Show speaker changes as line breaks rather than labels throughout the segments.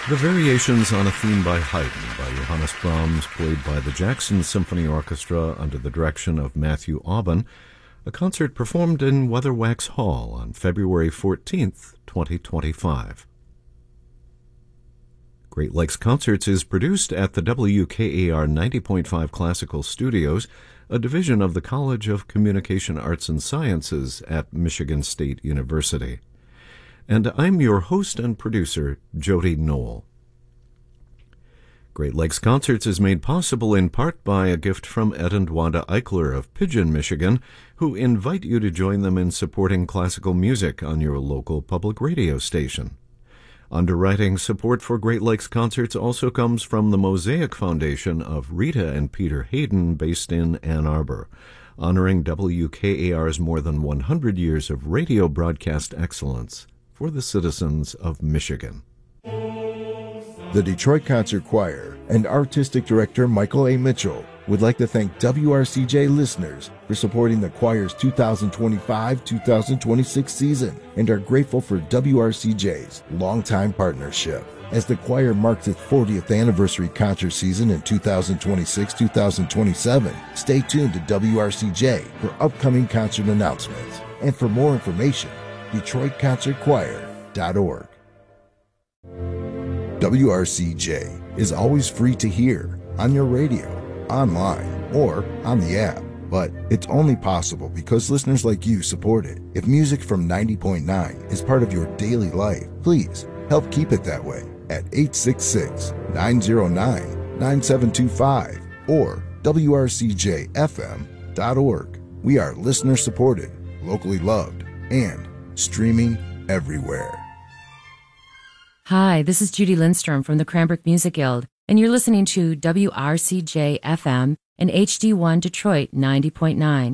The Variations on a Theme by Haydn by Johannes Brahms, played by the Jackson Symphony Orchestra under the direction of Matthew Aubin, a concert performed in Weatherwax Hall on February 14th, 2025. Great Lakes Concerts is produced at the WKAR 90.5 Classical Studios, a division of the College of Communication Arts and Sciences at Michigan State University. And I'm your host and producer, Jody Knoll. Great Lakes Concerts is made possible in part by a gift from Ed and Wanda Eichler of Pigeon, Michigan, who invite you to join them in supporting classical music on your local public radio station. Underwriting support for Great Lakes Concerts also comes from the Mosaic Foundation of Rita and Peter Hayden, based in Ann Arbor, honoring WKAR's more than 100 years of radio broadcast excellence for the citizens of Michigan.
The Detroit Concert Choir and Artistic Director Michael A. Mitchell would like to thank WRCJ listeners for supporting the choir's 2025-2026 season and are grateful for WRCJ's longtime partnership. As the choir marks its 40th anniversary concert season in 2026-2027, stay tuned to WRCJ for upcoming concert announcements. And for more information, DetroitConcertChoir.org. WRCJ is always free to hear on your radio, online, or on the app, but it's only possible because listeners like you support it. If music from 90.9 is part of your daily life, please help keep it that way at 866-909-9725 or WRCJFM.org. We are listener supported, locally loved, and streaming everywhere.
Hi, this is Judy Lindstrom from the Cranbrook Music Guild, and you're listening to WRCJ-FM and HD1 Detroit 90.9.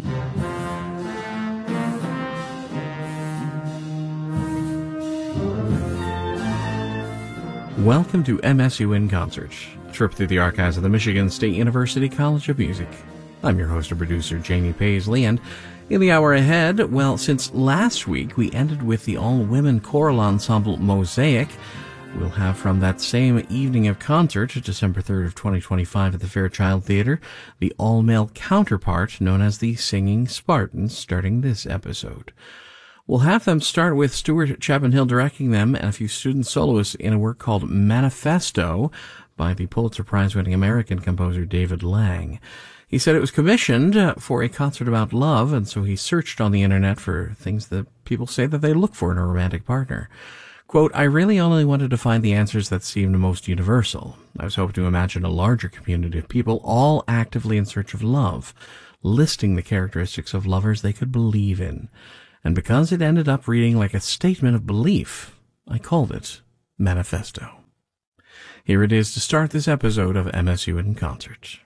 Welcome to MSU in Concert, a trip through the archives of the Michigan State University College of Music. I'm your host and producer, Jamie Paisley, and in the hour ahead, well, since last week we ended with the all-women choral ensemble Mosaic, we'll have from that same evening of concert, December 3rd of 2025 at the Fairchild Theater, the all-male counterpart known as the Singing Spartans, starting this episode. We'll have them start with Stuart Chapman-Hill directing them and a few student soloists in a work called Manifesto by the Pulitzer Prize-winning American composer David Lang. He said it was commissioned for a concert about love, and so he searched on the internet for things that people say that they look for in a romantic partner. Quote, I really only wanted to find the answers that seemed most universal. I was hoping to imagine a larger community of people all actively in search of love, listing the characteristics of lovers they could believe in. And because it ended up reading like a statement of belief, I called it Manifesto. Here it is to start this episode of MSU in Concert.